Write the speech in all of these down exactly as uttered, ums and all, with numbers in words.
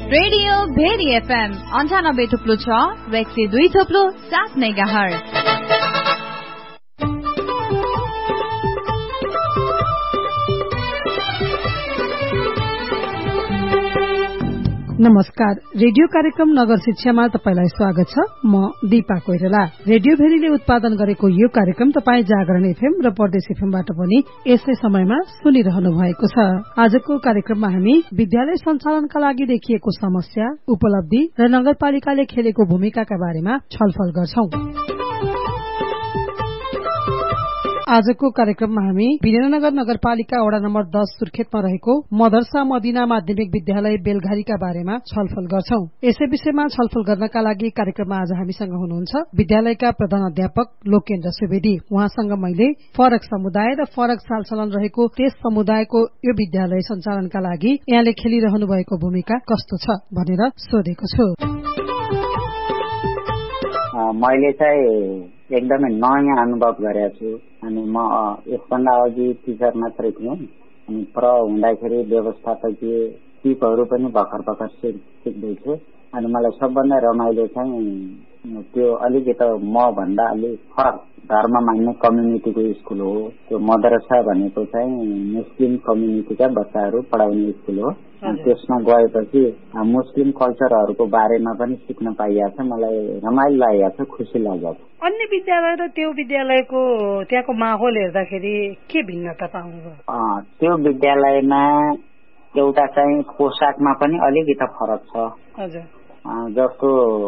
Radio very FM अन्ठानब्बे थुप्लो छ र एक सय दुई थुप्लो सात मेगाहर्ज। नमस्कार, रेडियो कार्यक्रम नगर शिक्षामा तपाईलाई स्वागत छ। म दीपा कोइराला। रेडियो भेरीले उत्पादन गरेको यो कार्यक्रम तपाई जागरण एफएम र परदेश एफएमबाट पनि यसै समयमा सुनिरहनु भएको छ। आजको कार्यक्रममा हामी विद्यालय सञ्चालनका लागि देखिएको समस्या, उपलब्धि र नगरपालिकाले खेलेको भूमिकाका बारेमा छलफल गर्छौं। आजको कार्यक्रममा हामी विजयनगर नगरपालिका वडा नम्बर दस सुर्खेतमा रहेको मदरसा मदिना माध्यमिक विद्यालय बेलघारीका बारेमा छलफल गर्छौं। यसै विषयमा छलफल गर्नका लागि कार्यक्रममा आज हामीसँग हुनुहुन्छ विद्यालयका प्रधान अध्यापक लोकेन्द्र सुवेदी। उहाँसँग मैले फरक समुदाय र फरक चालचलन रहेको त्यस समुदायको यो विद्यालय सञ्चालनका लागि यहाँले खेलिरहनु भएको भूमिका कस्तो छ भनेर सोधेको छु। मैले चाहिँ एकदमै नयाँ अनुभव गरेको छु। अनि म यसभन्दा अघि टिचर मात्रै थिएँ। अनि प्र हुँदाखेरि व्यवस्थापकीय सिपहरू पनि भर्खर भर्खर सिक्दैछु। अनि मलाई सबभन्दा रमाइलो चाहिँ त्यो अलिकति म भन्दा अलिक फरक धर्म मान्ने कम्युनिटीको स्कुल हो। त्यो मदरसा भनेको चाहिँ मुस्लिम कम्युनिटीका बच्चाहरू पढाउने स्कुल हो। त्यसमा गएपछि मुस्लिम कल्चरहरूको बारेमा पनि सिक्न पाइएको छ। मलाई रमाइलो लागेको छ, खुसी लागेको छ। अन्य विद्यालय र त्यो विद्यालयको त्यहाँको माहौल हेर्दाखेरि के भिन्नता पाउनुभयो? त्यो विद्यालयमा एउटा चाहिँ पोसाकमा पनि अलिकति फरक छ। हजुर। जस्तो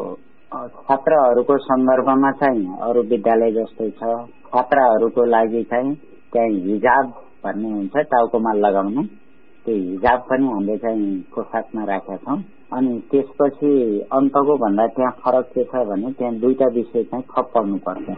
छात्रहरूको सन्दर्भमा चाहिँ अरू विद्यालय जस्तै छ। छात्राहरूको लागि चाहिँ त्यहाँ हिजाब भन्ने हुन्छ, टाउकोमा लगाउने, त्यो हिजाब पनि हामीले चाहिँ पोसाकमा राखेका छौँ। अनि त्यसपछि अन्तको भन्दा त्यहाँ फरक के छ भने त्यहाँ दुईटा विषय चाहिँ थप पढ्नुपर्छ,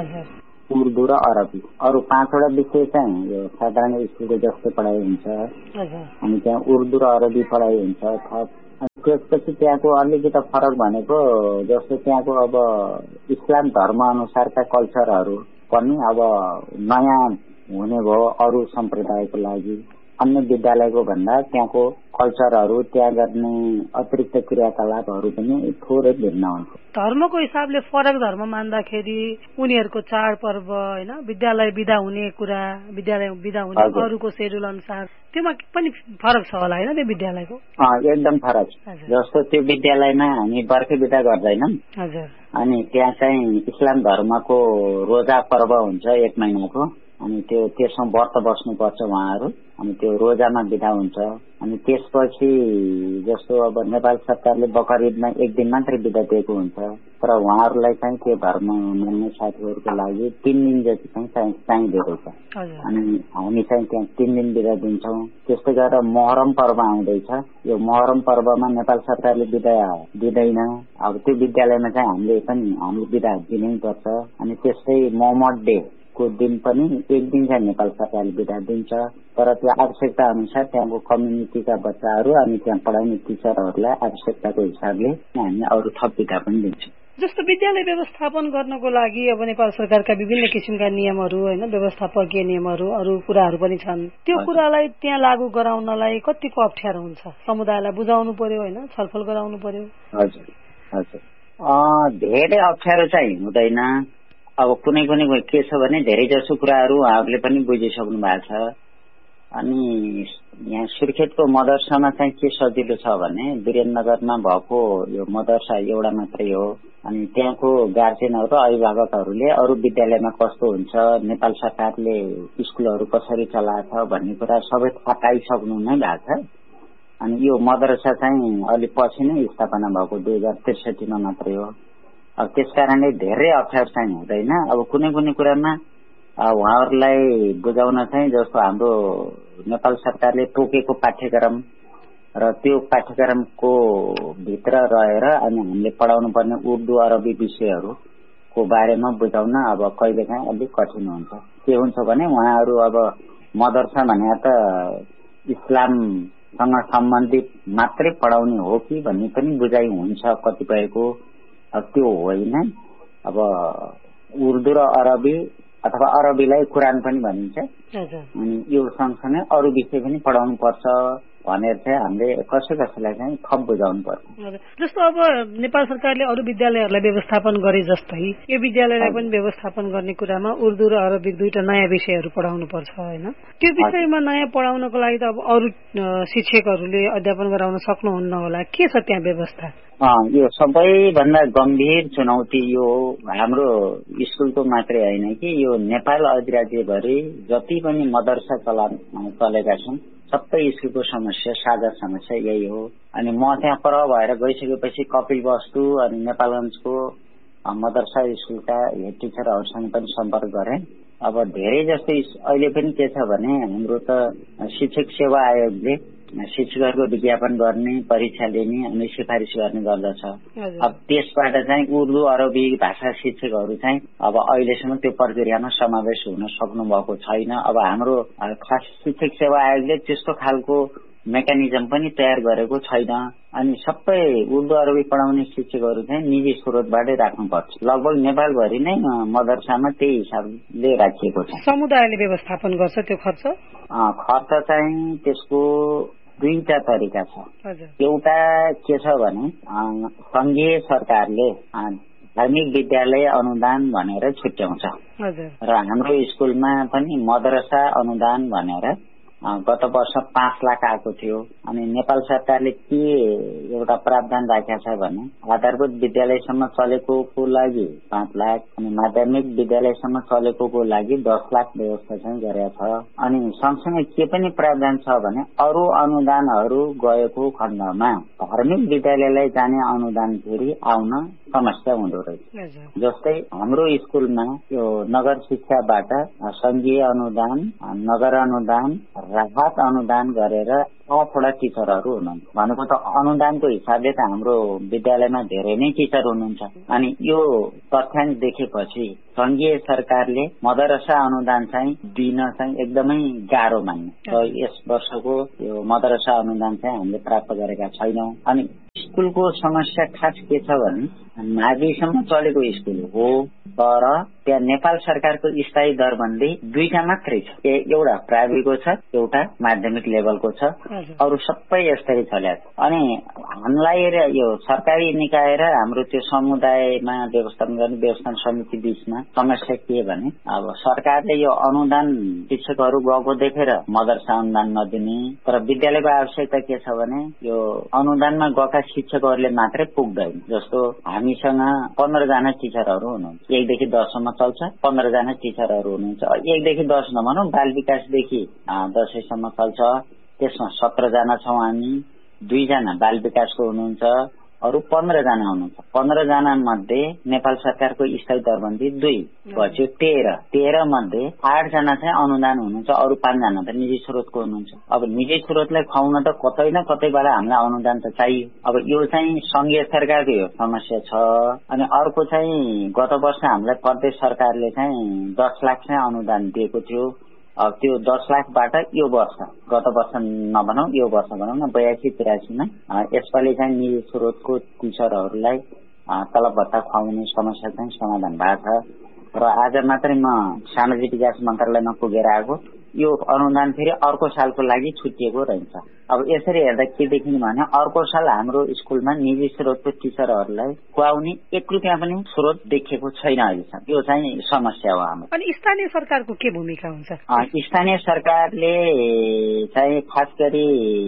उर्दू र अरबी। अरू पाँचवटा विषय चाहिँ यो साधारण स्कुलको जस्तो पढाइ हुन्छ। अनि त्यहाँ उर्दू र अरबी पढाइ हुन्छ थप। त्यसपछि त्यहाँको अलिकति फरक भनेको जस्तो त्यहाँको अब इस्लाम धर्म अनुसारका कल्चरहरू पनि अब नयाँ हुने भयो अरू सम्प्रदायको लागि। अन्य विद्यालयको भन्दा त्यहाँको कल्चरहरू, त्यहाँ गर्ने अतिरिक्त क्रियाकलापहरू पनि थोरै भिन्न हुन्छ। धर्मको हिसाबले फरक धर्म मान्दाखेरि उनीहरूको चाडपर्व होइन, विद्यालय बिदा हुने कुरा, विद्यालय बिदा हुने अरूको सेड्युल अनुसार त्योमा पनि फरक छ होला होइन त्यो विद्यालयको? एकदम फरक। जस्तो त्यो विद्यालयमा हामी बर्खे बिदा गर्दैनौँ। अनि त्यहाँ चाहिँ इस्लाम धर्मको रोजा पर्व हुन्छ एक महिनाको। अनि त्यो त्यसमा व्रत बस्नुपर्छ उहाँहरू। अनि त्यो रोजामा बिदा हुन्छ। अनि त्यसपछि जस्तो अब नेपाल सरकारले बकरिदमा एक दिन मात्रै बिदा दिएको हुन्छ, तर उहाँहरूलाई चाहिँ त्यो धर्म मान्ने साथीहरूको लागि तीन दिन जति चाहिँ चाहिँदिएको छ। अनि हामी चाहिँ त्यहाँ तीन दिन बिदा दिन्छौँ। त्यस्तै गरेर मोहरम पर्व आउँदैछ। यो मोहरम पर्वमा नेपाल सरकारले बिदा दिँदैन। अब त्यो विद्यालयमा चाहिँ हामीले पनि हामीले बिदा दिनै पर्छ। अनि त्यस्तै मोहम्मद डे को दिन पनि एक दिन चाहिँ नेपाल सरकारले बिदा दिन्छ। तर त्यो आवश्यकता अनुसार त्यहाँको कम्युनिटीका बच्चाहरू अनि त्यहाँ पढाउने टिचरहरूलाई आवश्यकताको हिसाबले हामी अरू थप बिदा पनि दिन्छौँ। जस्तो विद्यालय व्यवस्थापन गर्नको लागि अब नेपाल सरकारका विभिन्न किसिमका नियमहरू होइन, व्यवस्थापकीय नियमहरू, अरू कुराहरू पनि छन्। त्यो कुरालाई त्यहाँ लागू गराउनलाई कतिको अप्ठ्यारो हुन्छ? समुदायलाई बुझाउनु पर्यो होइन, छलफल गराउनु पर्यो। हजुर हजुर धेरै अप्ठ्यारो चाहिँ हुँदैन। अब कुनै कुनै के छ भने धेरै जसो कुराहरू उहाँहरूले पनि बुझिसक्नु भएको छ। अनि यहाँ सुर्खेतको मदरसामा चाहिँ के सजिलो छ भने वीरेन्द्रनगरमा भएको यो मदरसा एउटा मात्रै हो। अनि त्यहाँको गार्जेनहरू र अभिभावकहरूले अरू विद्यालयमा कस्तो हुन्छ, नेपाल सरकारले स्कुलहरू कसरी चलाएको छ भन्ने कुरा सबै थाहा पाइसक्नु नै भएको छ। अनि यो मदरसा चाहिँ अलिक पछि नै स्थापना भएको दुई हजार त्रिसठीमा मात्रै हो। अब त्यस कारणले धेरै अप्ठ्यारो चाहिँ हुँदैन। अब कुनै कुनै कुरामा उहाँहरूलाई बुझाउन चाहिँ जस्तो हाम्रो नेपाल सरकारले तोकेको पाठ्यक्रम र त्यो पाठ्यक्रमको भित्र रहेर अनि हामीले पढाउनु पर्ने उर्दू अरबी विषयहरूको बारेमा बुझाउन अब कहिलेकाहीँ अलिक कठिन हुन्छ। के हुन्छ भने उहाँहरू अब मदरसा भने त इस्लामसँग सम्बन्धित मात्रै पढाउने हो कि भन्ने पनि बुझाइ हुन्छ कतिपयको। अब त्यो होइन। अब उर्दू र अरबी अथवा अरबीलाई कुरान पनि भनिन्छ। अनि यो सँगसँगै अरू विषय पनि पढाउनु पर्छ। भनेर चाहिँ हामीले कसै कसैलाई चाहिँ थप बुझाउनु पर्छ। जस्तो अब नेपाल सरकारले अरू विद्यालयहरूलाई व्यवस्थापन गरे जस्तै यो विद्यालयलाई पनि व्यवस्थापन गर्ने कुरामा उर्दू र अरबिक दुईटा नयाँ विषयहरू पढाउनु पर्छ होइन? त्यो विषयमा नयाँ पढाउनको लागि त अब अरू शिक्षकहरूले अध्यापन गराउन सक्नुहुन्न होला, के छ त्यहाँ व्यवस्था? यो सबैभन्दा गम्भीर चुनौती यो हाम्रो स्कुलको मात्रै होइन कि यो नेपाल अधिराज्यभरि जति पनि मदरसा चला चलेका छन् सबै स्कुलको समस्या साझा समस्या यही हो। अनि म त्यहाँ पर भएर गइसकेपछि कपिलवस्तु अनि नेपालगञ्जको मदरसा स्कुलका हेड टिचरहरूसँग पनि सम्पर्क गरेँ। अब धेरै जस्तो अहिले पनि के छ भने हाम्रो त शिक्षक सेवा आयोगले शिक्षकहरूको विज्ञापन गर्ने, परीक्षा लिने अनि सिफारिस गर्ने गर्दछ। अब त्यसबाट चाहिँ उर्दू अरबी भाषा शिक्षकहरू चाहिँ अब अहिलेसम्म त्यो प्रक्रियामा समावेश हुन सक्नु भएको छैन। अब हाम्रो खास शिक्षक सेवा आयोगले त्यस्तो खालको मेकानिजम पनि तयार गरेको छैन। अनि सबै उर्दू अरबी पढाउने शिक्षकहरू चाहिँ निजी स्रोतबाटै राख्नुपर्छ। लगभग नेपालभरि नै मदरसामा त्यही हिसाबले राखिएको छ। समुदायले व्यवस्थापन गर्छ त्यो खर्च? खर्च चाहिँ त्यसको दुईटा तरिका छ। एउटा के छ भने संघीय सरकारले धार्मिक विद्यालय अनुदान भनेर छुट्याउँछ र हाम्रो स्कुलमा पनि मदरसा अनुदान भनेर गत वर्ष पाँच लाख आएको थियो। अनि नेपाल सरकारले के एउटा प्रावधान राखेको छ भने आधारभूत विद्यालयसम्म चलेको लागि पाँच लाख अनि माध्यमिक विद्यालयसम्म चलेको लागि दस लाख व्यवस्था चाहिँ गरेको छ। अनि सँगसँगै के पनि प्रावधान छ भने अरू अनुदानहरू गएको खण्डमा धार्मिक विद्यालयलाई जाने अनुदान फेरि आउन समस्या हुँदो रहेछ। जस्तै हाम्रो स्कुलमा यो नगर शिक्षाबाट संघीय अनुदान, नगर अनुदान, राहत अनुदान गरेर आठवटा टिचरहरू हुनुहुन्छ। भनेको त अनुदानको हिसाबले त हाम्रो विद्यालयमा धेरै नै टिचर हुनुहुन्छ। अनि यो तथ्याङ्क देखेपछि संघीय सरकारले मदरसा अनुदान चाहिँ दिन चाहिँ एकदमै गाह्रो मान्यो र यस वर्षको यो मदरसा अनुदान चाहिँ हामीले प्राप्त गरेका छैनौं। अनि स्कुलको समस्या खास के छ भने माविसम्म चलेको स्कुल हो तर त्यहाँ नेपाल सरकारको स्थायी दरबन्दी दुईटा मात्रै छ। एउटा प्राइभेटको छ, एउटा माध्यमिक लेभलको छ, अरू सबै यस्तै चलेको छ। अनि हामीलाई र यो सरकारी निकाय र हाम्रो त्यो समुदायमा व्यवस्थापन गर्ने व्यवस्थापन समिति बीचमा समस्या के भने अब सरकारले यो अनुदान शिक्षकहरू गएको देखेर मदरसा अनुदान नदिने, तर विद्यालयको आवश्यकता के छ भने यो अनुदानमा गएका शिक्षकहरूले मात्रै पुग्दैन। जस्तो हामीसँग पन्ध्र जना टिचरहरू हुनुहुन्छ, एकदेखि दससम्म चल्छ, पन्ध्र जना टिचरहरू हुनुहुन्छ। एकदेखि दस नभनौँ, बाल विकासदेखि दसैँसम्म चल्छ, त्यसमा सत्र जना छौँ हामी, दुईजना बाल विकासको हुनुहुन्छ, अरू पन्ध्र जना हुनुहुन्छ। पन्ध्र जना मध्ये नेपाल सरकारको स्थायी दरबन्दी दुई भएपछि तेह्र तेह्र मध्ये आठ जना चाहिँ अनुदान हुनुहुन्छ, अरू पाँचजना त निजी स्रोतको हुनुहुन्छ। अब निजी स्रोतलाई खुवाउन त कतै न कतैबाट हामीलाई अनुदान त चाहियो। अब यो चाहिँ संघीय सरकारको यो समस्या छ। अनि अर्को चाहिँ गत वर्ष हामीलाई प्रदेश सरकारले चाहिँ दस लाख चाहिँ अनुदान दिएको थियो। अब त्यो दस लाखबाट यो वर्ष गत वर्ष नभनौँ यो वर्ष भनौँ न बयासी तिरासीमा यसपालि चाहिँ निजी स्रोतको टिचरहरूलाई तलब भत्ता खुवाउने समस्या चाहिँ समाधान भएको छ। र आज मात्रै म सामाजिक विकास मन्त्रालयमा पुगेर आएको, यो अनुदान फेरि अर्को सालको लागि छुट्टिएको रहेछ। अब यसरी हेर्दा के देखिने भने अर्को साल हाम्रो स्कुलमा निजी स्रोतको टिचरहरूलाई खुवाउने एक रुपियाँ पनि स्रोत देखिएको छैन अहिलेसम्म। यो चाहिँ समस्या हो हाम्रो। अनि स्थानीय सरकारको के भूमिका हुन्छ? स्थानीय सरकारले चाहिँ खास गरी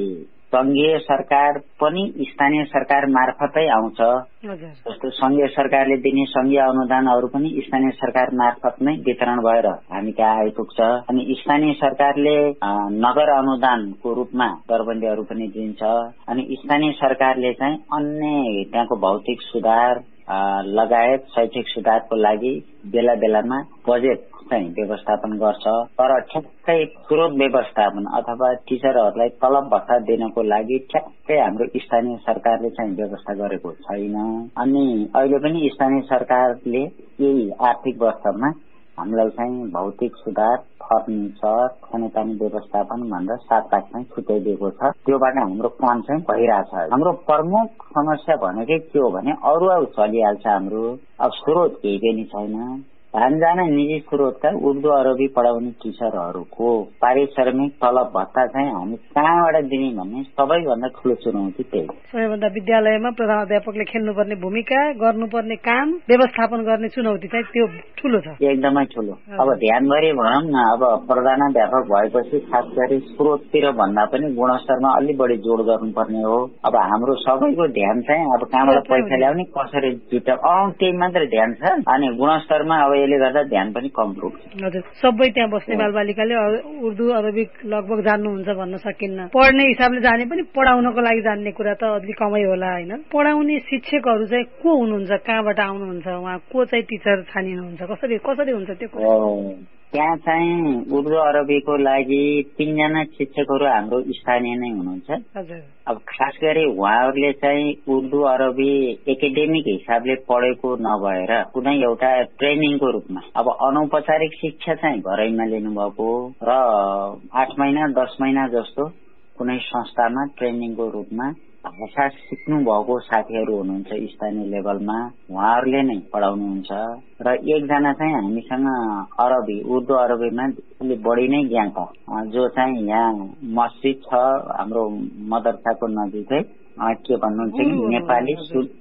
संघीय सरकार पनि स्थानीय सरकार मार्फतै आउँछ। जस्तो संघीय सरकारले दिने संघीय अनुदानहरू पनि स्थानीय सरकार मार्फत नै वितरण भएर हामी कहाँ आइपुग्छ। अनि स्थानीय सरकारले नगर अनुदानको रूपमा दरबन्दीहरू पनि दिन्छ। अनि स्थानीय सरकारले चाहिँ अन्य त्यहाँको भौतिक सुधार लगायत शैक्षिक सुधारको लागि बेला बेलामा बजेट चाहिँ व्यवस्थापन गर्छ। तर ठ्याक्कै स्रोत व्यवस्थापन अथवा टिचरहरूलाई तलब भत्ता दिनको लागि ठ्याक्कै हाम्रो स्थानीय सरकारले चाहिँ व्यवस्था गरेको छैन। अनि अहिले पनि स्थानीय सरकारले यही आर्थिक वर्षमा हामीलाई चाहिँ भौतिक सुधार, फर्निचर, खानेपानी व्यवस्थापन भनेर सात लाख चाहिँ छुट्याइदिएको छ। त्योबाट हाम्रो काम चाहिँ भइरहेछ। हाम्रो प्रमुख समस्या भनेकै के हो भने अरू अरू चलिहाल्छ हाम्रो, अब स्रोत केही पनि छैन। धान जाने निजी स्रोतका उर्दू अरबी पढाउने टिचरहरूको पारिश्रमिक तलब भत्ता चाहिँ हामी कहाँबाट दिने भन्ने सबैभन्दा ठुलो चुनौती त्यही। सबैभन्दा विद्यालयमा प्रधानाध्यापकले खेल्नुपर्ने भूमिका, गर्नुपर्ने काम, व्यवस्थापन गर्ने चुनौती चाहिँ त्यो ठुलो छ, एकदमै ठुलो। अब ध्यानभरि भनौँ न, अब प्रधानाध्यापक भएपछि खास गरी स्रोततिर भन्दा पनि गुणस्तरमा अलि बढी जोड गर्नुपर्ने हो। अब हाम्रो सबैको ध्यान चाहिँ अब कहाँबाट पैसा ल्याउने, कसरी जुटाउने, अँ त्यही मात्रै ध्यान छ। अनि गुणस्तरमा अब यसले गर्दा ध्यान पनि कम पुग्छ। हजुर, सबै त्यहाँ बस्ने बालबालिकाले उर्दू अरबी लगभग जान्नुहुन्छ भन्न सकिन्न। पढ्ने हिसाबले जाने पनि पढाउनको लागि जान्ने कुरा त अलि कमै होला होइन। पढाउने शिक्षकहरू चाहिँ को हुनुहुन्छ, कहाँबाट आउनुहुन्छ, उहाँ को चाहिँ टिचर छानिनुहुन्छ, कसरी कसरी हुन्छ त्यो कुरा? त्यहाँ चाहिँ उर्दू अरबीको लागि तीनजना शिक्षकहरू हाम्रो स्थानीय नै हुनुहुन्छ। अब खास गरी उहाँहरूले चाहिँ उर्दू अरबी एकाडेमिक हिसाबले पढेको नभएर कुनै एउटा ट्रेनिङको रूपमा, अब अनौपचारिक शिक्षा चाहिँ घरैमा लिनुभएको र आठ महिना दस महिना जस्तो कुनै संस्थामा ट्रेनिङको रूपमा भाषा सिक्नु भएको साथीहरू हुनुहुन्छ स्थानीय लेभलमा, उहाँहरूले नै पढाउनुहुन्छ। र एकजना चाहिँ हामीसँग अरबी उर्दू अरबीमा अलिक बढी नै ज्ञान छ, जो चाहिँ यहाँ मस्जिद छ हाम्रो मदरसाको नजिकै, के भन्नुहुन्छ कि नेपाली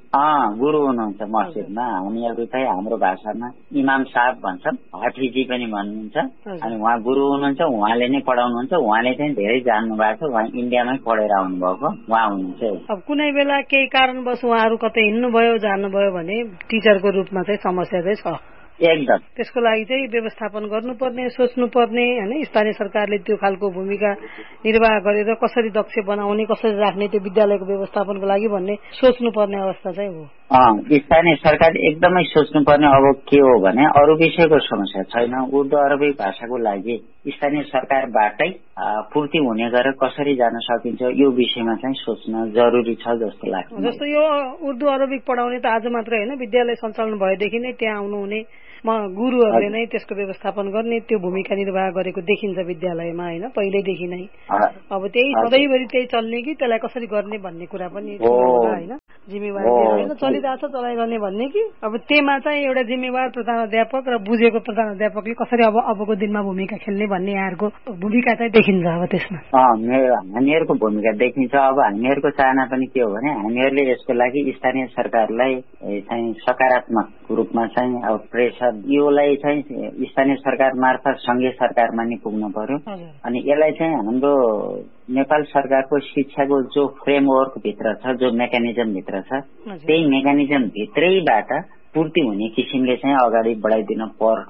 अँ गुरु हुनुहुन्छ मस्जिदमा। हामीहरू चाहिँ हाम्रो भाषामा इमाम साहब भन्छन्, हाफिजी पनि भन्नुहुन्छ। अनि उहाँ गुरु हुनुहुन्छ, उहाँले नै पढाउनुहुन्छ। उहाँले चाहिँ धेरै जान्नु भएको छ, उहाँ इन्डियामै पढेर आउनुभएको उहाँ हुनुहुन्छ। अब कुनै बेला केही कारणवश उहाँहरू कतै हिँड्नुभयो जानुभयो भने टिचरको रूपमा चाहिँ समस्या चाहिँ छ एकदम। त्यसको लागि चाहिँ व्यवस्थापन गर्नुपर्ने, सोच्नुपर्ने होइन। स्थानीय सरकारले त्यो खालको भूमिका निर्वाह गरेर कसरी दक्ष बनाउने, कसरी राख्ने त्यो विद्यालयको व्यवस्थापनको लागि भन्ने सोच्नुपर्ने अवस्था चाहिँ हो। स्थानीय सरकारले एकदमै सोच्नुपर्ने अब के हो भने अरू विषयको समस्या छैन, उर्दू अरबी भाषाको लागि स्थानीय सरकारबाटै पूर्ति हुने गरेर कसरी जान सकिन्छ यो विषयमा चाहिँ सोच्न जरुरी छ जस्तो लाग्छ। जस्तो यो उर्दू अरबिक पढाउने त आज मात्रै होइन, विद्यालय सञ्चालन भएदेखि नै त्यहाँ आउनुहुने गुरुहरूले नै त्यसको व्यवस्थापन गर्ने त्यो भूमिका निर्वाह गरेको देखिन्छ विद्यालयमा होइन, पहिल्यैदेखि नै। अब त्यही सधैँभरि त्यही चल्ने कि त्यसलाई कसरी गर्ने भन्ने कुरा पनि होइन, जिम्मेवारी होइन चलिरहेछ चलाइ गर्ने भन्ने कि अब त्यहीमा चाहिँ एउटा जिम्मेवार प्रधानाध्यापक र बुझेको प्रधानाध्यापकले कसरी अब अबको दिनमा भूमिका खेल्ने भन्ने यहाँहरूको भूमिका चाहिँ देखिन्छ। अब त्यसमा हामीहरूको भूमिका देखिन्छ। अब हामीहरूको चाहना पनि के हो भने हामीहरूले यसको लागि स्थानीय सरकारलाई चाहिँ सकारात्मक रूपमा चाहिँ अब प्रेसर योलाई चाहिँ स्थानीय सरकार मार्फत संघीय सरकारमा नै पुग्नु पर्यो। अनि यसलाई चाहिँ हाम्रो नेपाल सरकारको शिक्षाको जो फ्रेमवर्क भित्र छ, जो मेकानिजम भित्र छ, त्यही मेकानिजम भित्रैबाट पूर्ति हुने किसिमले चाहिँ अगाडि बढाइदिन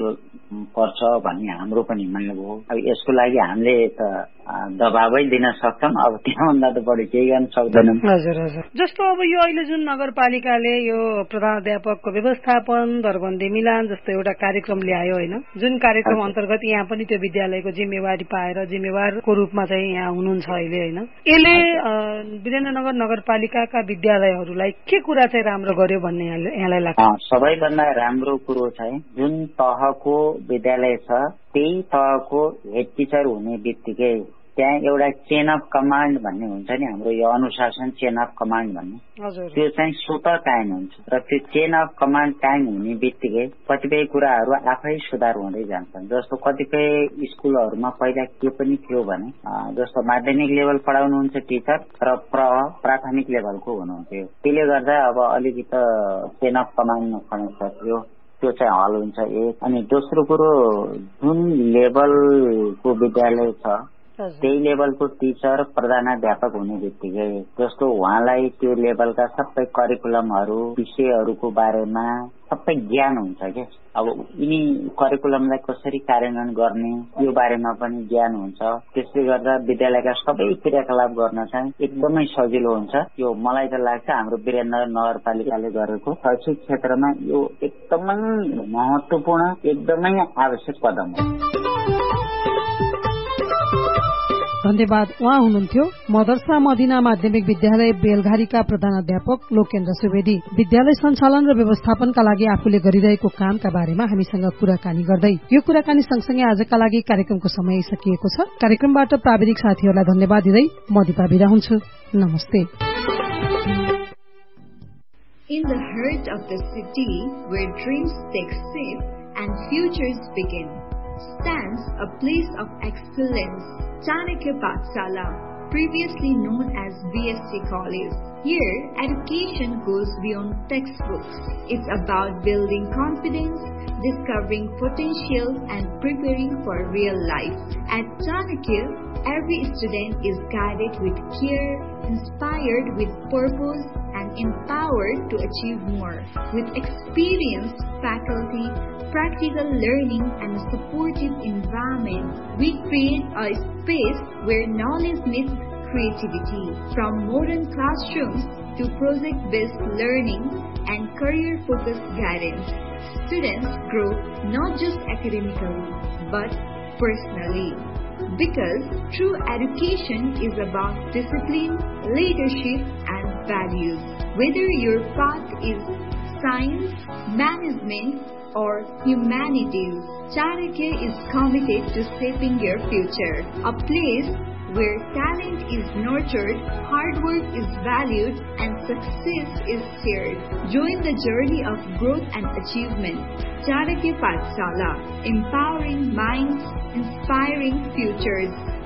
पर्छ भन्ने हाम्रो पनि माग हो। अब यसको लागि हामीले त दबावै दिन सक्छौँ, अब त्यहाँभन्दा त बढी केही गर्न सक्दैनौँ। हजुर हजुर। जस्तो अब यो अहिले जुन नगरपालिकाले यो प्रधानाध्यापकको व्यवस्थापन, दरबन्दी मिलान जस्तो एउटा कार्यक्रम ल्यायो होइन, जुन कार्यक्रम अन्तर्गत यहाँ पनि त्यो विद्यालयको जिम्मेवारी पाएर जिम्मेवारको रूपमा चाहिँ यहाँ हुनुहुन्छ अहिले होइन, यसले वीरेन्द्रनगर नगरपालिकाका विद्यालयहरूलाई के कुरा चाहिँ राम्रो गर्यो भन्ने यहाँलाई लाग्छ? सबैभन्दा राम्रो कुरो चाहिँ जुन तहको विद्यालय छ त्यही तहको हेड टिचर हुने बित्तिकै त्यहाँ एउटा चेन अफ कमान्ड भन्ने हुन्छ नि, हाम्रो यो अनुशासन चेन अफ कमान्ड भन्ने, त्यो चाहिँ स्वतः कायम हुन्छ। र त्यो चेन अफ कमान्ड कायम हुने बित्तिकै कतिपय कुराहरू आफै सुधार हुँदै जान्छन्। जस्तो कतिपय स्कुलहरूमा पहिला के पनि थियो भने जस्तो माध्यमिक लेभल पढाउनुहुन्छ टिचर र प्र प्राथमिक लेभलको हुनुहुन्थ्यो, त्यसले गर्दा अब अलिकति चेन अफ कमान्डमा समस्या थियो, त्यो चाहिँ हल हुन्छ एक। अनि दोस्रो कुरो जुन लेभलको विद्यालय छ त्यही लेभलको टिचर प्रधानाध्यापक हुने बित्तिकै जस्तो उहाँलाई त्यो लेभलका सबै करिकुलमहरू विषयहरूको बारेमा सबै ज्ञान हुन्छ क्या। अब यिनी करिकुलमलाई कसरी कार्यान्वयन गर्ने यो बारेमा पनि ज्ञान हुन्छ। त्यसले गर्दा विद्यालयका सबै क्रियाकलाप गर्न चाहिँ एकदमै सजिलो हुन्छ। यो मलाई त लाग्छ हाम्रो वीरेन्द्रनगर नगरपालिकाले गरेको शैक्षिक क्षेत्रमा यो एकदमै महत्वपूर्ण एकदमै आवश्यक कदम हो। धन्यवाद। उहाँ हुनुहुन्थ्यो मदरसा मदिना माध्यमिक विद्यालय बेलघारीका प्रधानाध्यापक लोकेन्द्र सुवेदी। विद्यालय सञ्चालन र व्यवस्थापनका लागि आफूले गरिरहेको कामका बारेमा हामीसँग कुराकानी गर्दै यो कुराकानी सँगसँगै आजका लागि कार्यक्रमको समय सकिएको छ। कार्यक्रमबाट प्राविधिक साथीहरूलाई धन्यवाद दिँदै म दिपा बिदा हुन्छु। नमस्ते। In the heart of the city where dreams take shape and futures begin. Stands a place of excellence, Chanakya Pathshala, previously known as B S C College. Here, education goes beyond textbooks. It's about building confidence, discovering potential, and preparing for real life. At Chanakya, every student is guided with care, inspired with purpose, and empowered to achieve more. With experienced faculty, practical learning, and a supportive environment, we create a space where knowledge meets creativity. From modern classrooms to project-based learning and career-focused guidance, students grow not just academically, but personally. Because true education is about discipline, leadership, and values. Whether your path is science, management, or humanities, Chanakya is committed to shaping your future. A place where talent is nurtured, hard work is valued, and success is shared. Join the journey of growth and achievement. Chanakya Pathshala, empowering minds, inspiring futures.